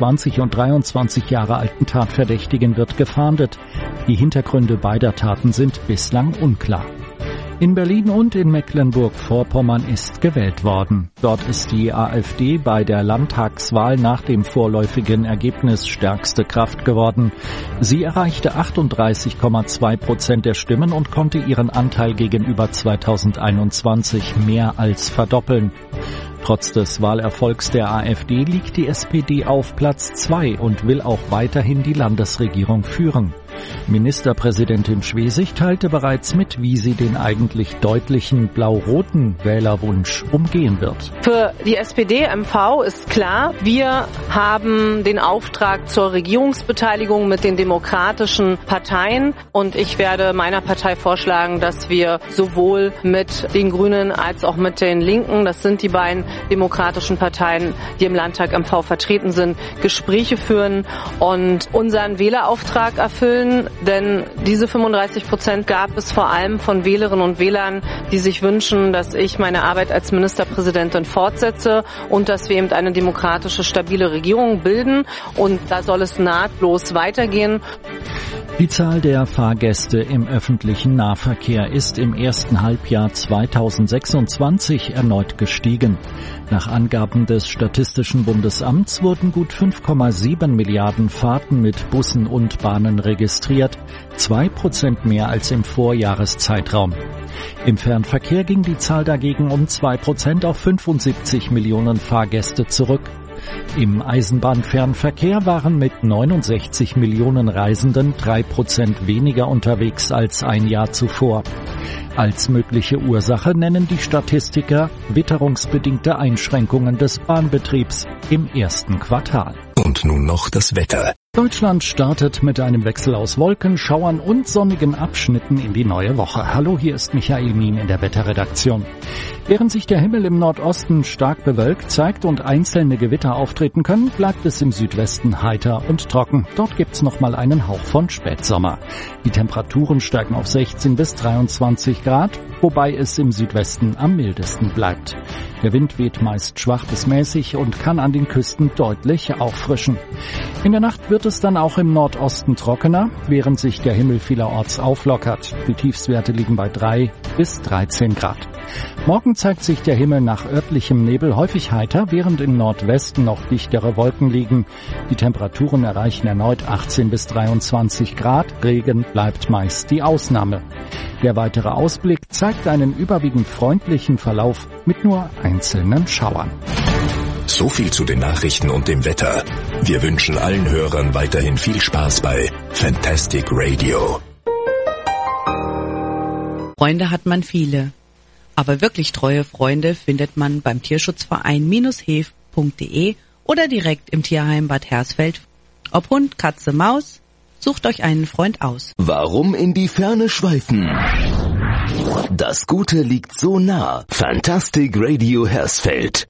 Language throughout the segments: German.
20 und 23 Jahre alten Tatverdächtigen wird gefahndet. Die Hintergründe beider Taten sind bislang unklar. In Berlin und in Mecklenburg-Vorpommern ist gewählt worden. Dort ist die AfD bei der Landtagswahl nach dem vorläufigen Ergebnis stärkste Kraft geworden. Sie erreichte 38,2% der Stimmen und konnte ihren Anteil gegenüber 2021 mehr als verdoppeln. Trotz des Wahlerfolgs der AfD liegt die SPD auf Platz 2 und will auch weiterhin die Landesregierung führen. Ministerpräsidentin Schwesig teilte bereits mit, wie sie den eigentlich deutlichen blau-roten Wählerwunsch umgehen wird. Für die SPD-MV ist klar, wir haben den Auftrag zur Regierungsbeteiligung mit den demokratischen Parteien und ich werde meiner Partei vorschlagen, dass wir sowohl mit den Grünen als auch mit den Linken, das sind die beiden demokratischen Parteien, die im Landtag MV vertreten sind, Gespräche führen und unseren Wählerauftrag erfüllen. Denn diese 35% gab es vor allem von Wählerinnen und Wählern, die sich wünschen, dass ich meine Arbeit als Ministerpräsidentin fortsetze und dass wir eben eine demokratische, stabile Regierung bilden. Und da soll es nahtlos weitergehen. Die Zahl der Fahrgäste im öffentlichen Nahverkehr ist im ersten Halbjahr 2026 erneut gestiegen. Nach Angaben des Statistischen Bundesamts wurden gut 5,7 Milliarden Fahrten mit Bussen und Bahnen registriert, 2% mehr als im Vorjahreszeitraum. Im Fernverkehr ging die Zahl dagegen um 2% auf 75 Millionen Fahrgäste zurück. Im Eisenbahnfernverkehr waren mit 69 Millionen Reisenden 3% weniger unterwegs als ein Jahr zuvor. Als mögliche Ursache nennen die Statistiker witterungsbedingte Einschränkungen des Bahnbetriebs im ersten Quartal. Und nun noch das Wetter. Deutschland startet mit einem Wechsel aus Wolken, Schauern und sonnigen Abschnitten in die neue Woche. Hallo, hier ist Michael Mien in der Wetterredaktion. Während sich der Himmel im Nordosten stark bewölkt zeigt und einzelne Gewitter auftreten können, bleibt es im Südwesten heiter und trocken. Dort gibt's nochmal einen Hauch von Spätsommer. Die Temperaturen steigen auf 16 bis 23 Grad, wobei es im Südwesten am mildesten bleibt. Der Wind weht meist schwach bis mäßig und kann an den Küsten deutlich auffrischen. In der Nacht wird es dann auch im Nordosten trockener, während sich der Himmel vielerorts auflockert. Die Tiefstwerte liegen bei 3 bis 13 Grad. Morgen zeigt sich der Himmel nach örtlichem Nebel häufig heiter, während im Nordwesten noch dichtere Wolken liegen. Die Temperaturen erreichen erneut 18 bis 23 Grad. Regen bleibt meist die Ausnahme. Der weitere Ausblick zeigt einen überwiegend freundlichen Verlauf mit nur einzelnen Schauern. So viel zu den Nachrichten und dem Wetter. Wir wünschen allen Hörern weiterhin viel Spaß bei Fantastic Radio. Freunde hat man viele. Aber wirklich treue Freunde findet man beim Tierschutzverein-hef.de oder direkt im Tierheim Bad Hersfeld. Ob Hund, Katze, Maus, sucht euch einen Freund aus. Warum in die Ferne schweifen? Das Gute liegt so nah. Fantastic Radio Hersfeld.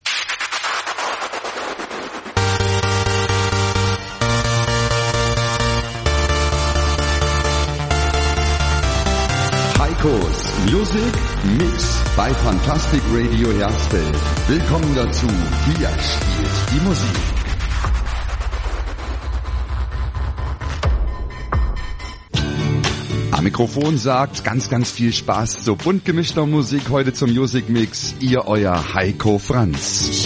Heikos Music Mix bei Fantastic Radio Hersfeld. Willkommen dazu. Hier spielt die Musik. Am Mikrofon sagt ganz viel Spaß. So bunt gemischter Musik heute zum Music Mix. Ihr, euer Heiko Franz.